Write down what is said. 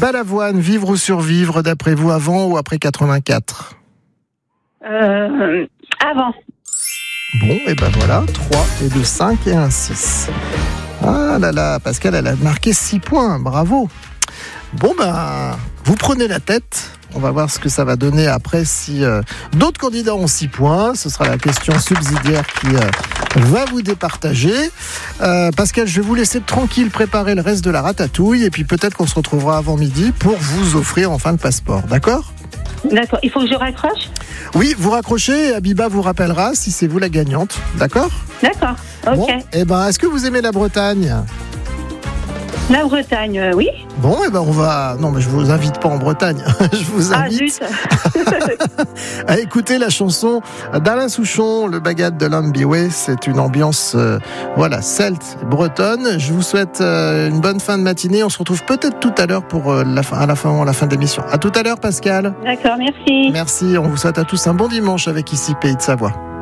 Balavoine, vivre ou survivre, d'après vous, avant ou après 84 ? Avant. Bon, et ben voilà, 3 et 2, 5 et 1, 6. Ah là là, Pascal, elle a marqué 6 points, bravo. Bon ben, vous prenez la tête. On va voir ce que ça va donner après si d'autres candidats ont 6 points. Ce sera la question subsidiaire qui va vous départager. Pascal, je vais vous laisser tranquille préparer le reste de la ratatouille et puis peut-être qu'on se retrouvera avant midi pour vous offrir enfin le passeport. D'accord ? D'accord. Il faut que je raccroche ? Oui, vous raccrochez et Abiba vous rappellera si c'est vous la gagnante. D'accord ? D'accord. Ok. Bon, et ben, est-ce que vous aimez la Bretagne ? La Bretagne, oui. Bon, et ben on va... Non, mais je vous invite pas en Bretagne. Je vous invite à écouter la chanson d'Alain Souchon, le Bagad de Lambiway. C'est une ambiance, celte, bretonne. Je vous souhaite une bonne fin de matinée. On se retrouve peut-être tout à l'heure pour la fin de l'émission. À tout à l'heure, Pascal. D'accord, merci. Merci. On vous souhaite à tous un bon dimanche avec ici Pays de Savoie.